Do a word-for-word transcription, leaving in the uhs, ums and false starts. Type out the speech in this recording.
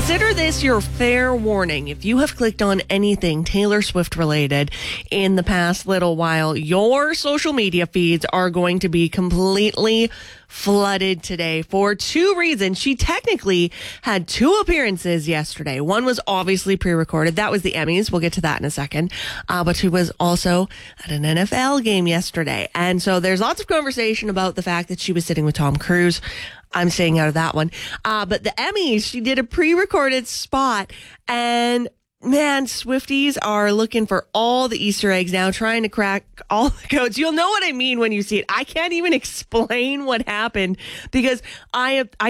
Consider this your fair warning. If you have clicked on anything Taylor Swift related in the past little while, your social media feeds are going to be completely flooded today for two reasons. She technically had two appearances yesterday. One was obviously pre-recorded. That was the Emmys. We'll get to that in a second. Uh, but she was also at an N F L game yesterday. And so there's lots of conversation about the fact that she was sitting with Tom Cruise. I'm staying out of that one. Uh, but the Emmys, she did a pre-recorded spot, and man, Swifties are looking for all the Easter eggs now, trying to crack all the codes. You'll know what I mean when you see it. I can't even explain what happened because I I